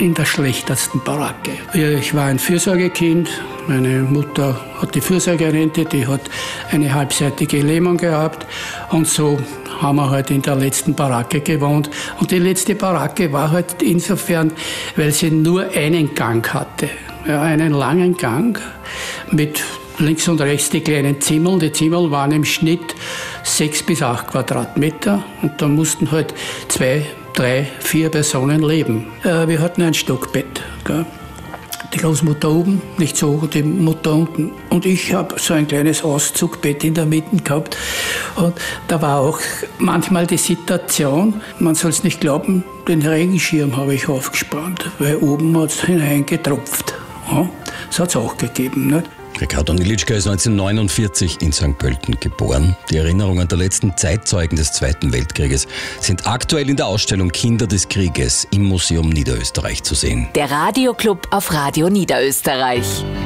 in der schlechtesten Baracke. Ich war ein Fürsorgekind. Meine Mutter hat die Fürsorgerente, die hat eine halbseitige Lähmung gehabt. Und so haben wir halt in der letzten Baracke gewohnt. Und die letzte Baracke war halt insofern, weil sie nur einen Gang hatte. Ja, einen langen Gang mit links und rechts die kleinen Zimmer. Die Zimmer waren im Schnitt 6 bis 8 Quadratmeter. Und da mussten halt 2, 3, 4 Personen leben. Wir hatten ein Stockbett. Gell? Die Großmutter oben, nicht so hoch, die Mutter unten. Und ich habe so ein kleines Auszugbett in der Mitte gehabt. Und da war auch manchmal die Situation, man soll es nicht glauben, den Regenschirm habe ich aufgespannt, weil oben hat es hineingetropft. Ja, das hat es auch gegeben. Nicht? Ricardo Nilitschka ist 1949 in St. Pölten geboren. Die Erinnerungen der letzten Zeitzeugen des Zweiten Weltkrieges sind aktuell in der Ausstellung Kinder des Krieges im Museum Niederösterreich zu sehen. Der Radioclub auf Radio Niederösterreich.